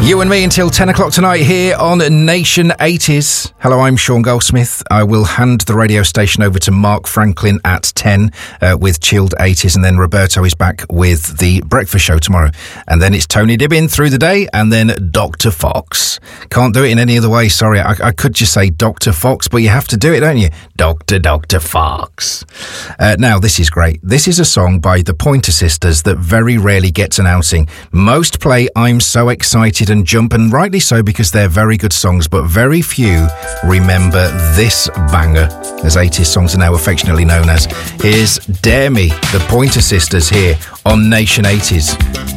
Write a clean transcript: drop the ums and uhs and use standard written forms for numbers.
You and me until 10 o'clock tonight here on Nation 80s. Hello, I'm Sean Goldsmith. I will hand the radio station over to Mark Franklin at 10 with Chilled 80s, and then Roberto is back with the breakfast show tomorrow. And then it's Tony Dibbin through the day, and then Dr. Fox. Can't do it in any other way, sorry. I could just say Dr. Fox, but you have to do it, don't you? Dr. Fox. Now, this is great. This is a song by the Pointer Sisters that very rarely gets an outing. Most play I'm So Excited and Jump, and rightly so because they're very good songs, but very few remember this banger, as 80s songs are now affectionately known as. Here's Dare Me, the Pointer Sisters here on Nation 80s.